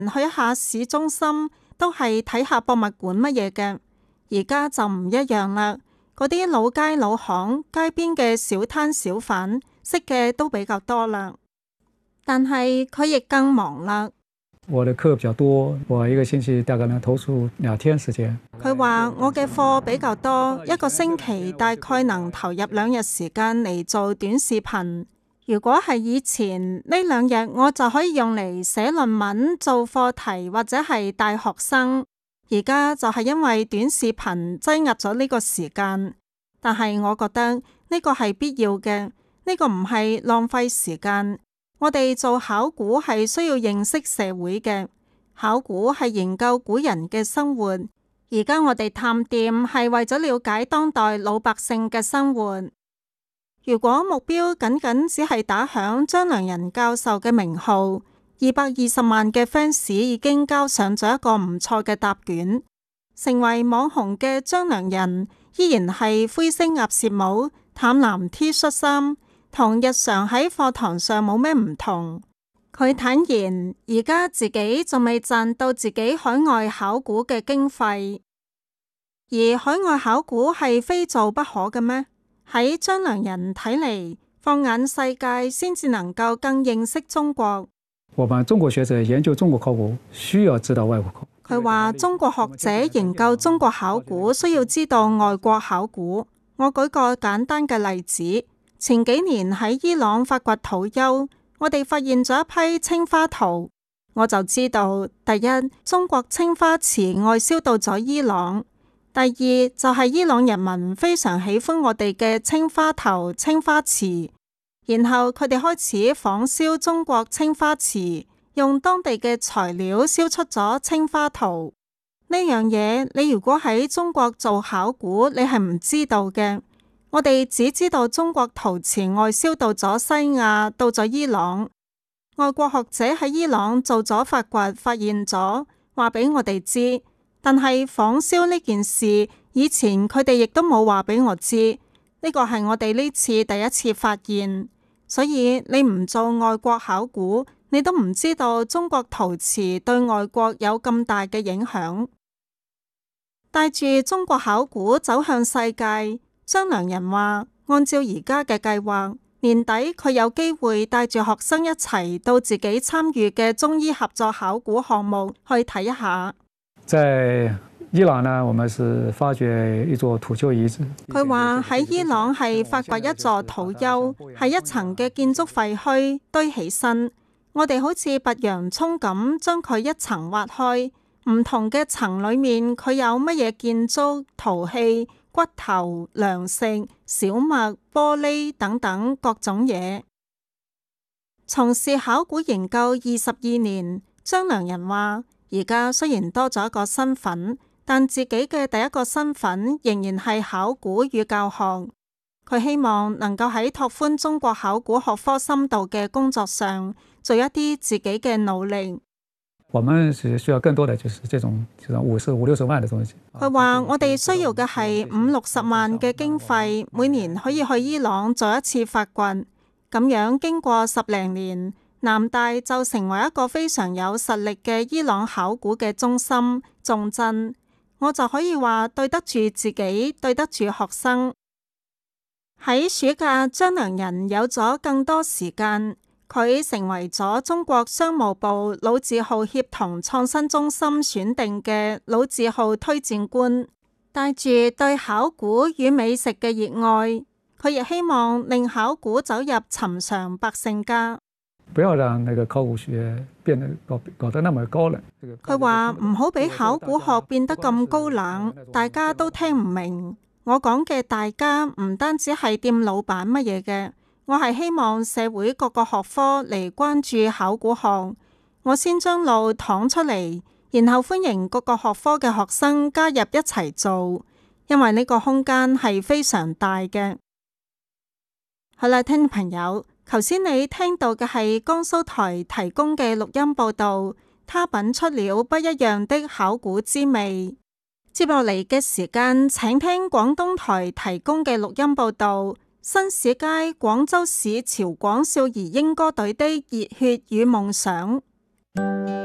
去一下市中心都係睇下博物館乜嘢嘅，而家就唔一樣啦。嗰啲老街老巷、街邊嘅小攤小販，識嘅都比較多啦。但係佢亦更忙啦。 我的課比較多，我一個星期大概能投訴2天時間。 佢話我嘅課比較多，一個星期大概能投入2日時間嚟做短視頻。如果係以前呢2日，我就可以用嚟寫論文、做課題或者係帶學生。而家就係因為短視頻擠壓咗呢個時間，但係我覺得呢個係必要嘅，呢個唔係浪費時間。我哋做考古係需要認識社會嘅，考古係研究古人嘅生活。而家我哋探店係為咗了解當代老百姓嘅生活。如果目標僅僅只係打響張良仁教授嘅名號，220萬嘅 fans 已經交上咗一個唔錯嘅答卷。成為網紅嘅張良仁依然係灰色鴨舌帽、淡藍 T 恤衫，同日常喺課堂上冇咩唔同。佢坦言而家自己仲未賺到自己海外考古嘅經費，而海外考古係非做不可嘅咩？喺張良仁睇嚟，放眼世界先至能夠更認識中國。 我們中國學者研究中國考古需要知道外國考古。 佢話中國學者研究中國考古需要知道外國考古。我舉個簡單嘅例子，前幾年喺伊朗發掘土丘，我哋發現咗一批青花陶，我就知道第一，中國青花瓷外銷到咗伊朗。第二就係伊朗人民非常喜歡我哋嘅青花陶、青花瓷，然後佢哋開始仿燒中國青花瓷，用當地嘅材料燒出咗青花陶。呢樣嘢你如果喺中國做考古，你係唔知道嘅。我哋只知道中國陶瓷外銷到咗西亞，到咗伊朗，外國學者喺伊朗做咗發掘，發現咗，話俾我哋知。但係仿燒呢件事，以前佢哋亦都冇話俾我知，呢個係我哋呢次第一次發現。所以你唔做外國考古，你都唔知道中國陶瓷對外國有咁大嘅影響。帶住中國考古走向世界，張良仁話，按照而家嘅計劃，年底佢有機會帶住學生一齊到自己參與嘅中醫合作考古項目去睇一下。 在伊朗呢，我們是發掘一座土丘遺址。 佢話喺伊朗係發掘一座土丘，係一層嘅建築廢墟堆起身。我哋好似拔洋蔥咁，將佢一層挖開，唔同嘅層裏面佢有乜嘢建築、陶器、骨頭、糧食、小麥、玻璃等等各種嘢。從事考古研究22年，張良仁話，而家雖然多咗一個身份，但自己嘅第一個身份仍然係考古與教學。佢希望能夠喺拓寬中國考古學科深度嘅工作上做一啲自己嘅努力。 我們是需要更多的就是這種50-60萬的東西。 佢話我哋需要嘅係50-60萬嘅經費，每年可以去伊朗做一次發掘。咁樣經過10零年，南大就成為一個非常有實力嘅伊朗考古嘅中心重鎮，我就可以話對得住自己，對得住學生。喺暑假，張良仁有咗更多時間，佢成為咗中國商務部老字號協同創新中心選定嘅老字號推薦官，帶住對考古與美食嘅熱愛，佢亦希望令考古走入尋常百姓家。 不要讓那個考古學變得搞得那麼高冷。 佢話唔好俾考古學變得咁高冷，大家都聽唔明。我講嘅大家唔單止係店老闆乜嘢嘅，我係希望社會各個學科嚟關注考古學。我先將路趟出嚟，然後歡迎各個學科嘅學生加入一齊做，因為呢個空間係非常大嘅。好啦，聽眾朋友，頭先你聽到嘅係江蘇台提供嘅錄音報道，他品出了不一樣的考古滋味。接落嚟嘅時間，請聽廣東台提供嘅錄音報道，新市街廣州市潮廣少兒瑛歌隊的熱血與夢想。